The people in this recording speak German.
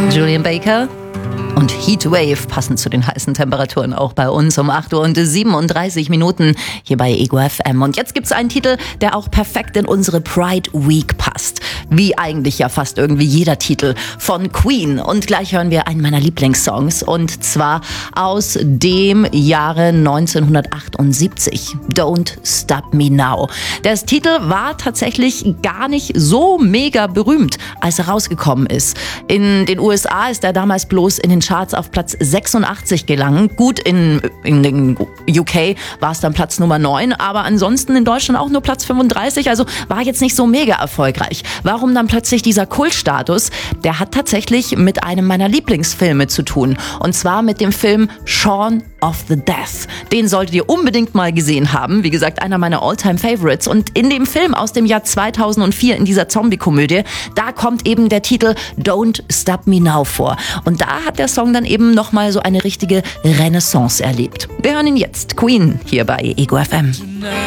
Julian Baker und Heatwave passen zu den heißen Temperaturen auch bei uns um 8:37 Minuten hier bei Ego FM. Und jetzt gibt's einen Titel, der auch perfekt in unsere Pride Week passt. Wie eigentlich ja fast irgendwie jeder Titel von Queen. Und gleich hören wir einen meiner Lieblingssongs. Und zwar aus dem Jahre 1978. Don't Stop Me Now. Der Titel war tatsächlich gar nicht so mega berühmt, als er rausgekommen ist. In den USA ist er damals bloß in den Charts auf Platz 86 gelangen. Gut, in den UK war es dann Platz Nummer 9, aber ansonsten in Deutschland auch nur Platz 35, also war jetzt nicht so mega erfolgreich. Warum dann plötzlich dieser Kultstatus? Der hat tatsächlich mit einem meiner Lieblingsfilme zu tun, und zwar mit dem Film Shaun of the Dead. Den solltet ihr unbedingt mal gesehen haben. Wie gesagt, einer meiner All-Time-Favorites. Und in dem Film aus dem Jahr 2004, in dieser Zombie-Komödie, da kommt eben der Titel Don't Stop Me Now vor. Und da hat der Song dann eben nochmal so eine richtige Renaissance erlebt. Wir hören ihn jetzt. Queen hier bei Ego FM.